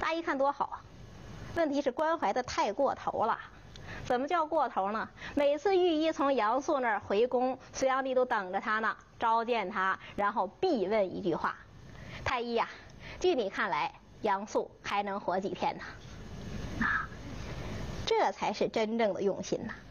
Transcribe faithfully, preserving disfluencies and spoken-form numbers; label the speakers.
Speaker 1: 乍一看多好啊，问题是关怀的太过头了。怎么叫过头呢？每次御医从杨素那儿回宫，隋炀帝都等着他呢，召见他，然后必问一句话：太医呀、啊，据你看来，杨素还能活几天呢？啊，这才是真正的用心呐。